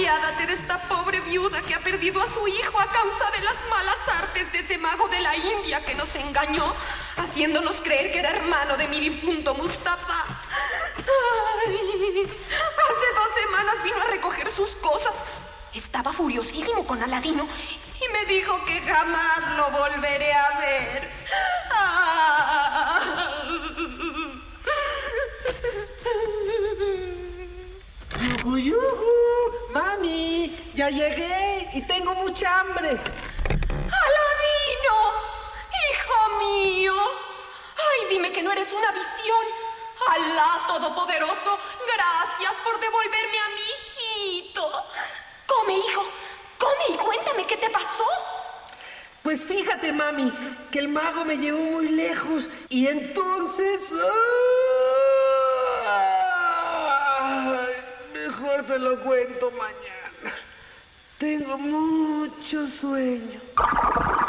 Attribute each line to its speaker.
Speaker 1: Apiádate de esta pobre viuda que ha perdido a su hijo a causa de las malas artes de ese mago de la India que nos engañó, haciéndonos creer que era hermano de mi difunto Mustafa. Ay, hace 2 semanas vino a recoger sus cosas. Estaba furiosísimo con Aladino y me dijo que jamás lo volveré a ver.
Speaker 2: ¡Yujú, yujú! ¡Mami! ¡Ya llegué! ¡Y tengo mucha hambre!
Speaker 1: ¡Aladino! ¡Hijo mío! ¡Ay, dime que no eres una visión! ¡Alá Todopoderoso! ¡Gracias por devolverme a mi hijito! ¡Come, hijo! ¡Come y cuéntame qué te pasó!
Speaker 2: Pues fíjate, mami, que el mago me llevó muy lejos y entonces... ¡ay! Mejor te lo cuento mañana. Tengo mucho sueño.